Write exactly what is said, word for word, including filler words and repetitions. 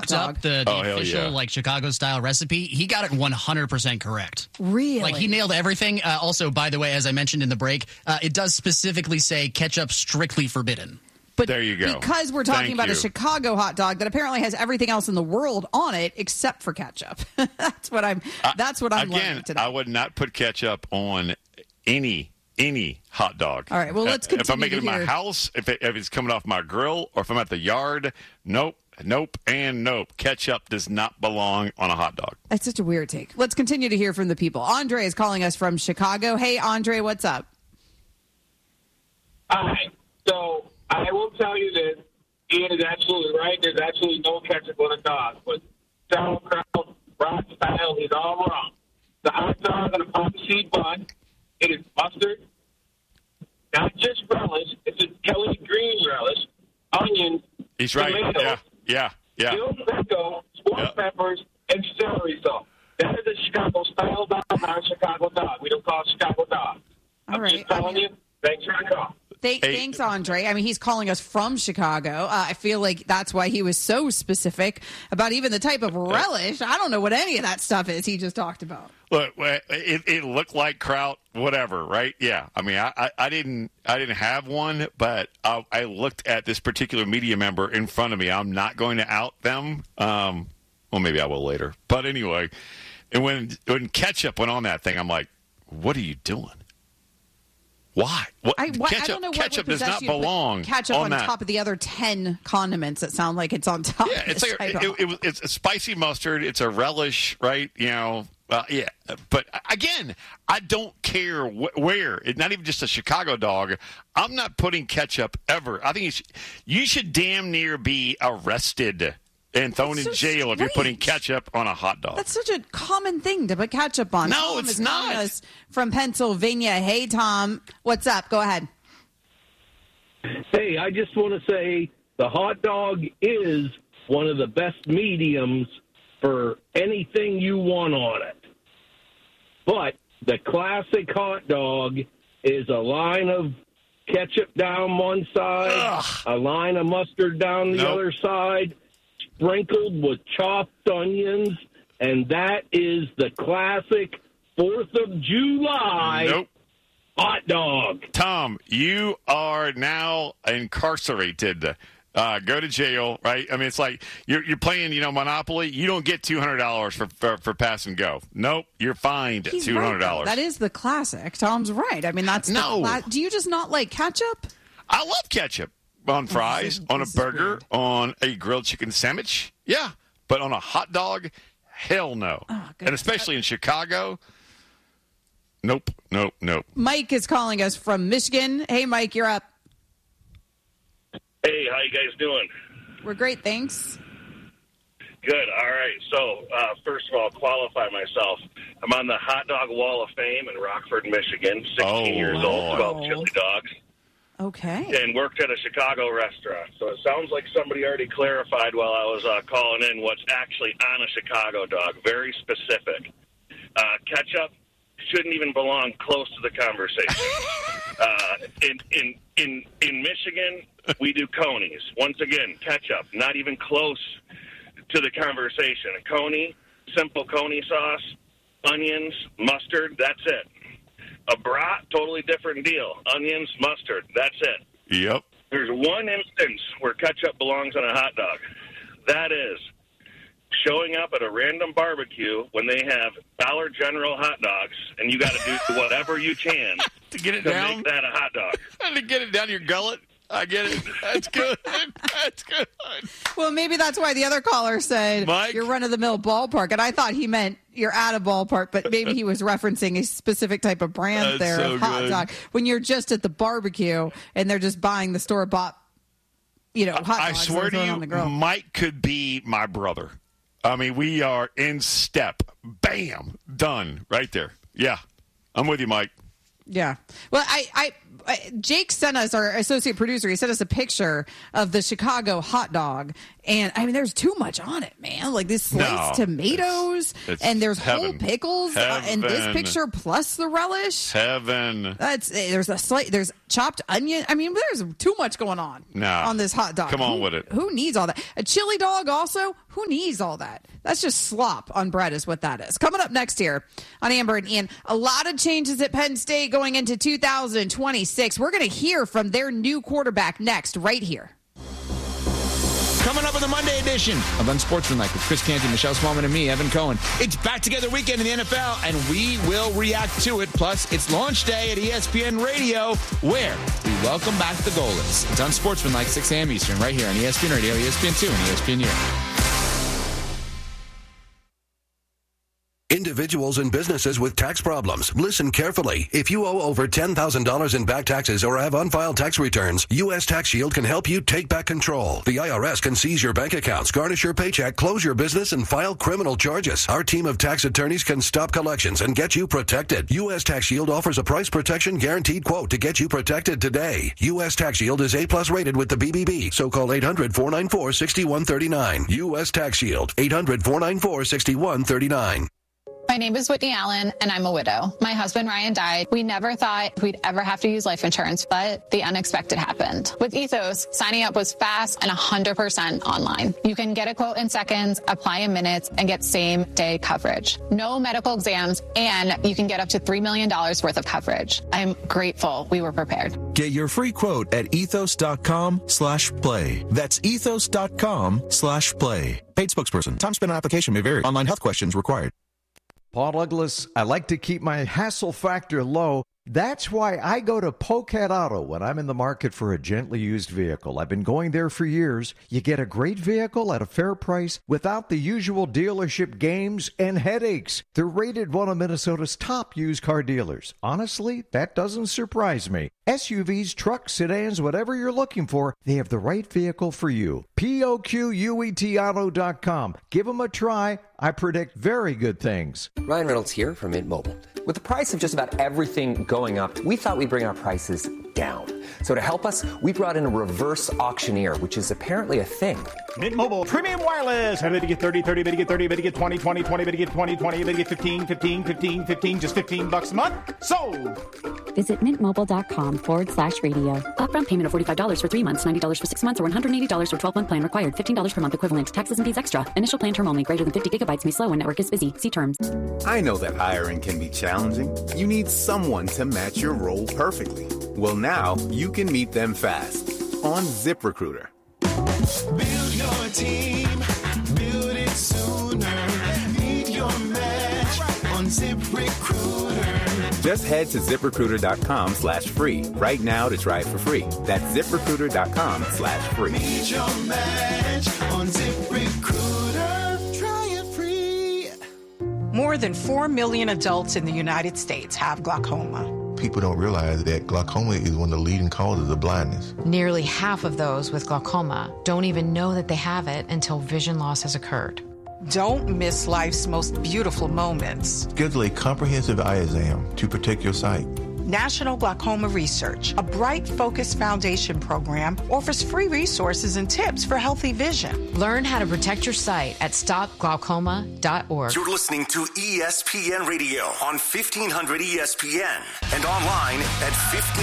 looked dog. up the, the Oh, hell official yeah. like Chicago-style recipe. He got it one hundred percent correct. Really? Like, he nailed everything. Uh, also, by the way, as I mentioned in the break, uh, it does specifically say ketchup strictly forbidden. But there you go. Because we're talking Thank about you. a Chicago hot dog that apparently has everything else in the world on it except for ketchup. that's what I'm. That's what I'm Again, learning today. I would not put ketchup on any any hot dog. All right, well, let's Uh, If I'm continue making it to in my hear- house, if, it, if it's coming off my grill, or if I'm at the yard, nope, nope, and nope. Ketchup does not belong on a hot dog. That's such a weird take. Let's continue to hear from the people. Andre is calling us from Chicago. Hey, Andre, what's up? Hi. So I will tell you that Ian is absolutely right. There's absolutely no ketchup on a dog. But sauerkraut, broad style, is all wrong. The hot dog on a poppy seed bun, it is mustard, not just relish. It's a Kelly green relish, onions, He's right. tomatoes, Yeah, yeah, yeah. dill pickle, squash Yeah. peppers, and celery salt. That is a Chicago style dog, not a Chicago dog. We don't call it Chicago dog. All I'm right. just telling you. Thanks for the call. Th- Hey. Thanks, Andre. I mean, he's calling us from Chicago. Uh, I feel like that's why he was so specific about even the type of relish. I don't know what any of that stuff is he just talked about. Look, it, it looked like kraut, whatever, right? Yeah. I mean, I, I, I didn't I didn't have one, but I, I looked at this particular media member in front of me. I'm not going to out them. Um, well, maybe I will later. But anyway, and when when ketchup went on that thing, I'm like, what are you doing? Why? What, I, why, ketchup I don't know what ketchup would does possess not you to put belong ketchup on, on that. top of the other ten condiments that sound like it's on top. Yeah, of it's this like type it, of- it, was it's a spicy mustard. It's a relish, right? You know, uh, yeah. But again, I don't care wh- where. It's not even just a Chicago dog. I'm not putting ketchup ever. I think you should, you should damn near be arrested and thrown That's in so jail if you're putting strange. ketchup on a hot dog. That's such a common thing to put ketchup on. No, Tom it's is calling not. us from Pennsylvania. Hey, Tom, what's up? Go ahead. Hey, I just want to say the hot dog is one of the best mediums for anything you want on it. But the classic hot dog is a line of ketchup down one side, Ugh. a line of mustard down the Nope. other side, sprinkled with chopped onions, and that is the classic fourth of July Nope. hot dog. Tom, you are now incarcerated. Uh, go to jail, right? I mean, it's like you're you're playing, you know, Monopoly. You don't get two hundred dollars for, for for pass and go. Nope, you're fined He's two hundred right, dollars. though. That is the classic. Tom's right. I mean, that's the No. cla- Do you just not like ketchup? I love ketchup on fries, is- on a this is burger, weird. on a grilled chicken sandwich. Yeah, but on a hot dog, hell no. Oh, and goodness. especially in Chicago, nope, nope, nope. Mike is calling us from Michigan. Hey, Mike, you're up. Hey, how you guys doing? We're great, thanks. Good. All right. So, uh, first of all, qualify myself. I'm on the Hot Dog Wall of Fame in Rockford, Michigan. sixteen Oh, years Lord. old, twelve chili dogs, Okay. and worked at a Chicago restaurant. So it sounds like somebody already clarified while I was uh, calling in what's actually on a Chicago dog. Very specific. Uh, ketchup shouldn't even belong close to the conversation. uh, in, in in in Michigan, we do conies. Once again, ketchup, not even close to the conversation. A coney, simple coney sauce, onions, mustard, that's it. A brat, totally different deal. Onions, mustard, that's it. Yep. There's one instance where ketchup belongs on a hot dog. That is showing up at a random barbecue when they have Dollar General hot dogs, and you got to do whatever you can To get it to down, make that a hot dog. and to get it down your gullet. I get it. That's good. That's good. Well, maybe that's why the other caller said Mike? you're run-of-the-mill ballpark, and I thought he meant you're at a ballpark, but maybe he was referencing a specific type of brand That's there so of hot good. dog. When you're just at the barbecue and they're just buying the store-bought, you know, hot dogs. I swear and to throwing you, on the grill. Mike could be my brother. I mean, we are in step. Bam, done right there. Yeah, I'm with you, Mike. Yeah. Well, I, I uh, Jake sent us, our associate producer, he sent us a picture of the Chicago hot dog. And, I mean, there's too much on it, man. Like, this sliced No, tomatoes, it's- it's and there's heaven. whole pickles uh, in this Heaven. picture, plus the relish. Heaven. That's There's a slight, there's chopped onion. I mean, there's too much going on Nah. on this hot dog. Come on Who- with it. Who needs all that? A chili dog also? Who needs all that? That's just slop on bread is what that is. Coming up next here on Amber and Ian, a lot of changes at Penn State going into two thousand twenty-six. We're going to hear from their new quarterback next, right here. Coming up on the Monday edition of Unsportsmanlike with Chris Canty, Michelle Smallman, and me, Evan Cohen. It's back together weekend in the N F L, and we will react to it. Plus, it's launch day at E S P N Radio, where we welcome back the goalless. It's Unsportsmanlike, six a.m. Eastern, right here on E S P N Radio, E S P N two, and E S P N U. Individuals and businesses with tax problems. Listen carefully. If you owe over ten thousand dollars in back taxes or have unfiled tax returns, U S Tax Shield can help you take back control. The I R S can seize your bank accounts, garnish your paycheck, close your business, and file criminal charges. Our team of tax attorneys can stop collections and get you protected. U S Tax Shield offers a price protection guaranteed quote to get you protected today. U S Tax Shield is A-plus rated with the B B B, so call eight hundred, four nine four, six one three nine. U S Tax Shield, eight hundred, four nine four, six one three nine. My name is Whitney Allen, and I'm a widow. My husband, Ryan, died. We never thought we'd ever have to use life insurance, but the unexpected happened. With Ethos, signing up was fast and one hundred percent online. You can get a quote in seconds, apply in minutes, and get same-day coverage. No medical exams, and you can get up to three million dollars worth of coverage. I'm grateful we were prepared. Get your free quote at ethos.com slash play. That's ethos.com slash play. Paid spokesperson. Time spent on application may vary. Online health questions required. Paul Douglas, I like to keep my hassle factor low. That's why I go to Pocat Auto when I'm in the market for a gently used vehicle. I've been going there for years. You get a great vehicle at a fair price without the usual dealership games and headaches. They're rated one of Minnesota's top used car dealers. Honestly, that doesn't surprise me. S U Vs, trucks, sedans, whatever you're looking for, they have the right vehicle for you. P O Q U E T auto dot com. Give them a try. I predict very good things. Ryan Reynolds here from Mint Mobile. With the price of just about everything going up, we thought we'd bring our prices down. So to help us, we brought in a reverse auctioneer, which is apparently a thing. Mint Mobile Premium Wireless. How to get thirty, thirty, bet you get thirty, bet you get twenty, twenty, twenty, bet you get twenty, twenty, bet you get fifteen, fifteen, fifteen, fifteen, just fifteen bucks a month. Sold! Visit mintmobile.com forward slash radio. Upfront payment of forty-five dollars for three months, ninety dollars for six months, or one hundred eighty dollars for twelve-month plan required. fifteen dollars per month equivalent. Taxes and fees extra. Initial plan term only. Greater than fifty gigabytes may slow when network is busy. See terms. I know that hiring can be challenging. You need someone to match your role perfectly. Well, now you can meet them fast on ZipRecruiter. Build your team. Build it sooner. Meet your match on ZipRecruiter. Just head to ZipRecruiter.com slash free right now to try it for free. That's ZipRecruiter.com slash free. Meet your match on ZipRecruiter. Try it free. More than four million adults in the United States have glaucoma. People don't realize that glaucoma is one of the leading causes of blindness. Nearly half of those with glaucoma don't even know that they have it until vision loss has occurred. Don't miss life's most beautiful moments. Schedule a comprehensive eye exam to protect your sight. National Glaucoma Research, a Bright Focus Foundation program, offers free resources and tips for healthy vision. Learn how to protect your sight at stop glaucoma dot org. You're listening to E S P N Radio on fifteen hundred E S P N and online at fifteen